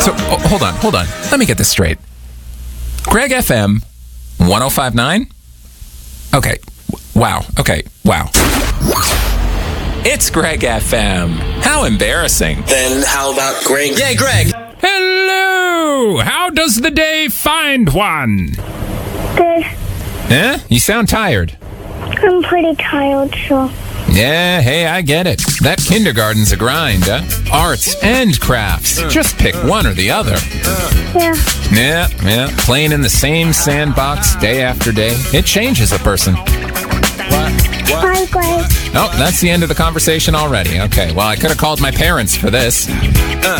So, hold on. Let me get this straight. Greg FM 105.9? Okay. Wow. It's Greg FM. How embarrassing. Then how about Greg? Yay, Greg! Hello! How does the day find one? Good. Eh? You sound tired. I'm pretty tired, so. Yeah, hey, I get it. That kindergarten's a grind, huh? Arts and crafts. Just pick one or the other. Yeah. Yeah. Playing in the same sandbox day after day. It changes a person. Bye, Greg. Oh, that's the end of the conversation already. Okay, well, I could have called my parents for this.